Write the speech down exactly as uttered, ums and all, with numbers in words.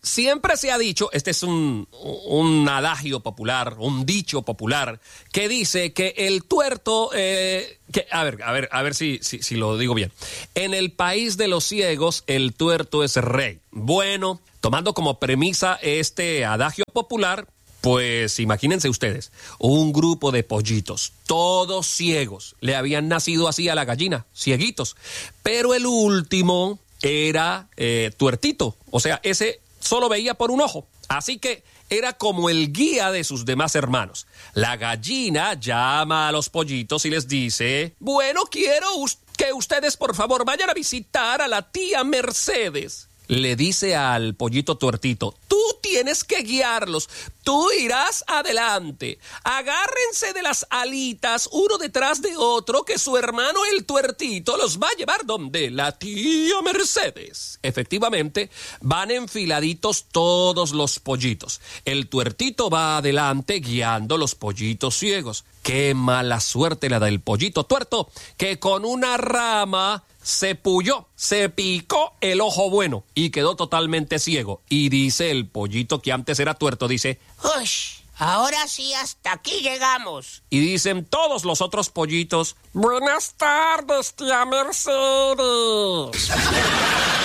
siempre se ha dicho, este es un, un adagio popular, un dicho popular, que dice que el tuerto, eh, que, a ver, a ver, a ver si, si, si lo digo bien. En el país de los ciegos, el tuerto es rey. Bueno, tomando como premisa este adagio popular, pues imagínense ustedes, un grupo de pollitos, todos ciegos, le habían nacido así a la gallina, cieguitos, pero el último era eh, tuertito, o sea, ese solo veía por un ojo, así que era como el guía de sus demás hermanos. La gallina llama a los pollitos y les dice, bueno, quiero us- que ustedes por favor vayan a visitar a la tía Mercedes. Le dice al pollito tuertito, tú tienes que guiarlos, tú irás adelante, agárrense de las alitas uno detrás de otro que su hermano el tuertito los va a llevar donde la tía Mercedes. Efectivamente, van enfiladitos todos los pollitos. El tuertito va adelante guiando los pollitos ciegos. Qué mala suerte la del pollito tuerto, que con una rama se puyó, se picó el ojo bueno y quedó totalmente ciego. Y dice el pollito que antes era tuerto, dice, ¡ush! Ahora sí, hasta aquí llegamos. Y dicen todos los otros pollitos, buenas tardes, tía Mercedes.